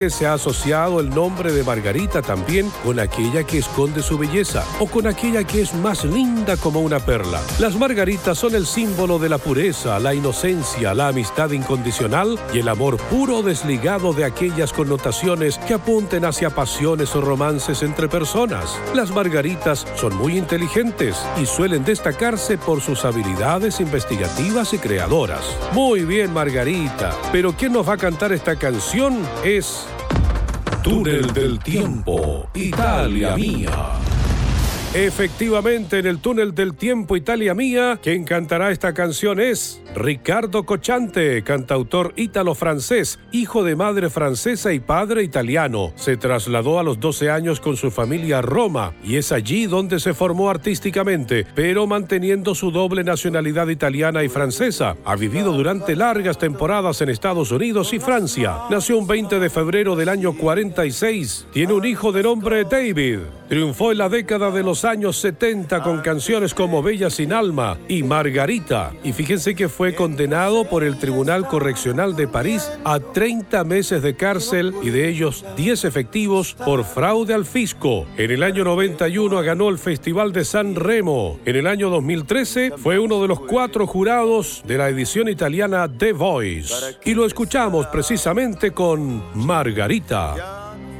Se ha asociado el nombre de Margarita también con aquella que esconde su belleza o con aquella que es más linda como una perla. Las margaritas son el símbolo de la pureza, la inocencia, la amistad incondicional y el amor puro desligado de aquellas connotaciones que apunten hacia pasiones o romances entre personas. Las margaritas son muy inteligentes y suelen destacarse por sus habilidades investigativas y creadoras. Muy bien, Margarita, pero ¿quién nos va a cantar esta canción? Es Túnel del Tiempo, Italia Mía. Efectivamente, en el Túnel del Tiempo, Italia Mía, quien cantará esta canción es Riccardo Cocciante, cantautor ítalo-francés, hijo de madre francesa y padre italiano. Se trasladó a los 12 años con su familia a Roma y es allí donde se formó artísticamente, pero manteniendo su doble nacionalidad italiana y francesa. Ha vivido durante largas temporadas en Estados Unidos y Francia. Nació un 20 de febrero del año 46. Tiene un hijo de nombre David. Triunfó en la década de los años 70 con canciones como Bella sin alma y Margarita. Y fíjense que fue condenado por el Tribunal Correccional de París a 30 meses de cárcel y de ellos 10 efectivos por fraude al fisco. En el año 91 ganó el Festival de San Remo. En el año 2013 fue uno de los 4 jurados de la edición italiana The Voice. Y lo escuchamos precisamente con Margarita.